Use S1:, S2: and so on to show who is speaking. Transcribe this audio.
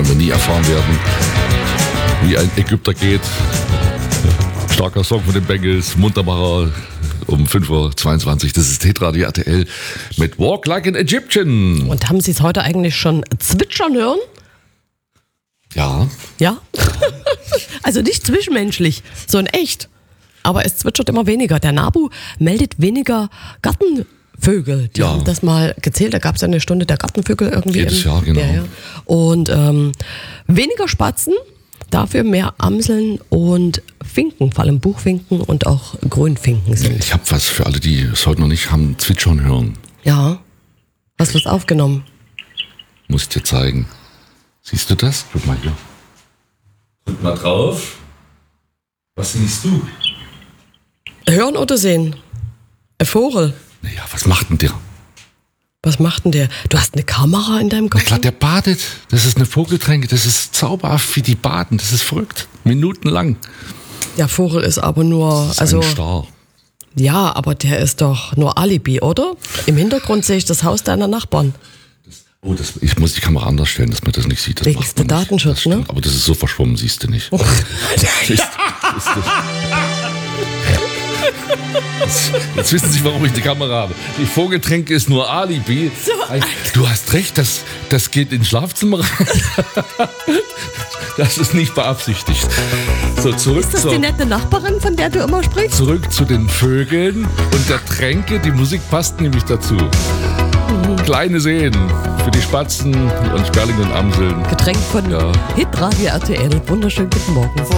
S1: werden wir nie erfahren werden, wie ein Ägypter geht. Starker Song von den Bengals, Muntermacher um 5.22 Uhr. Das ist Hitradio RTL mit Walk Like an Egyptian.
S2: Und haben Sie es heute eigentlich schon zwitschern hören?
S1: Ja.
S2: Ja? Also nicht zwischenmenschlich, sondern echt. Aber es zwitschert immer weniger. Der NABU meldet weniger Gartenvögel. Die haben das mal gezählt. Da gab es ja eine Stunde der Gartenvögel irgendwie.
S1: Jedes Jahr, genau.
S2: Ja. Und weniger Spatzen, dafür mehr Amseln und Finken, vor allem Buchfinken und auch Grünfinken sind.
S1: Ich habe was für alle, die es heute noch nicht haben, zwitschern hören.
S2: Ja, hast du es aufgenommen?
S1: Muss ich dir zeigen. Siehst du das? Guck mal hier. Drück mal drauf. Was siehst du?
S2: Hören oder sehen? Ein Vogel.
S1: Naja, was macht denn der?
S2: Was macht denn der? Du hast eine Kamera in deinem
S1: Na
S2: Kopf?
S1: klar, der badet. Das ist eine Vogeltränke. Das ist zauberhaft, wie die baden. Das ist verrückt. Minutenlang.
S2: Der Vogel ist aber nur,
S1: Das ist
S2: also
S1: ein Star.
S2: ja, aber der ist doch nur Alibi, oder? Im Hintergrund sehe ich das Haus deiner Nachbarn.
S1: Oh, ich muss die Kamera anders stellen, dass man das nicht sieht. Das
S2: Wegen
S1: macht man
S2: der
S1: nicht.
S2: Datenschutz,
S1: Das stimmt.
S2: ne?
S1: Aber das ist so verschwommen, siehst du nicht. Jetzt wissen Sie, warum ich die Kamera habe. Die Vogeltränke ist nur Alibi. Du hast recht, das geht ins Schlafzimmer rein. Das ist nicht beabsichtigt. So, zurück,
S2: Ist das die nette Nachbarin, von der du immer sprichst?
S1: zurück zu den Vögeln und der Tränke. Die Musik passt nämlich dazu. Kleine Seen für die Spatzen und Sperlinge und Amseln.
S2: Getränk von
S1: Ja.
S2: Hitradio RTL. Wunderschönen guten Morgen.